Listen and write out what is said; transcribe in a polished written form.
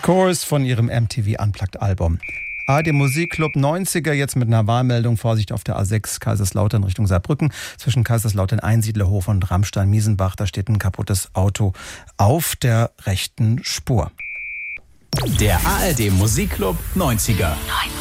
Chorus von ihrem MTV Unplugged Album. ARD Musikclub 90er jetzt mit einer Warnmeldung. Vorsicht auf der A6 Kaiserslautern Richtung Saarbrücken. Zwischen Kaiserslautern Einsiedlerhof und Rammstein-Miesenbach. Da steht ein kaputtes Auto auf der rechten Spur. Der ARD Musikclub 90er.